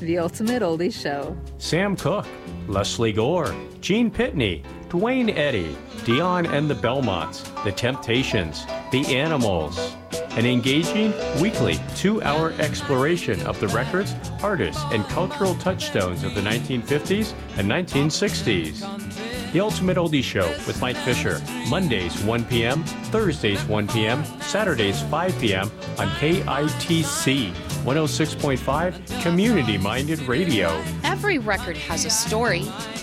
The Ultimate Oldies Show. Sam Cooke, Leslie Gore, Gene Pitney, Dwayne Eddy, Dion and the Belmonts, The Temptations, The Animals. An engaging, weekly 2-hour exploration of the records, artists, and cultural touchstones of the 1950s and 1960s. The Ultimate Oldies Show with Mike Fisher, Mondays 1 p.m., Thursdays 1 p.m., Saturdays 5 p.m. on KITC 106.5 Community-Minded Radio. Every record has a story.